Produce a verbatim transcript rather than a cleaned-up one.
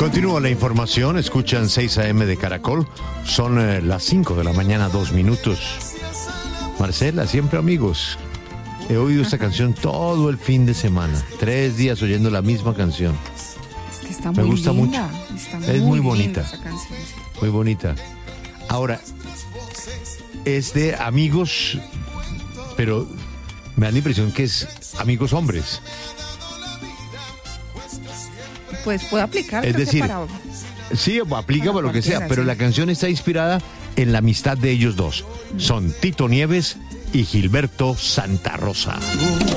Continúa la información, escuchan seis a eme de Caracol, son eh, las cinco de la mañana, dos minutos. Marcela, siempre amigos, he oído esta canción todo el fin de semana, tres días oyendo la misma canción. Es que está muy Me gusta linda, mucho, está es muy linda bonita, esa canción, sí. muy bonita. Ahora, es de amigos, pero me da la impresión que es amigos hombres. Pues puede aplicar. Es creo que decir, para... sí, aplica para para lo que sea, cualquiera, pero sí. la canción está inspirada en la amistad de ellos dos. Son Tito Nieves y Gilberto Santa Rosa.